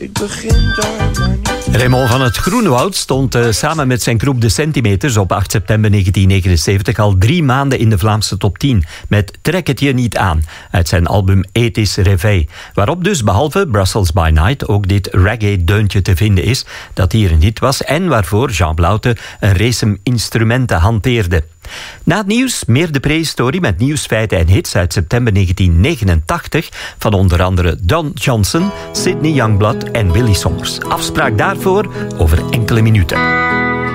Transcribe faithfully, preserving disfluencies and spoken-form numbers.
Ik begin daar maar niet. Raymond van het Groenewoud stond uh, samen met zijn groep De Centimeters op acht september negentien negenenzeventig al drie maanden in de Vlaamse top tien met Trek het je niet aan uit zijn album Ethisch Réveil, waarop dus behalve Brussels by Night ook dit reggae-deuntje te vinden is dat hier een hit was en waarvoor Jean Blaute een race instrumenten hanteerde. Na het nieuws meer de prehistorie met nieuwsfeiten en hits uit september negentien negenentachtig van onder andere Don Johnson, Sidney Youngblood en Willie Sommers. Afspraak daarvoor over enkele minuten.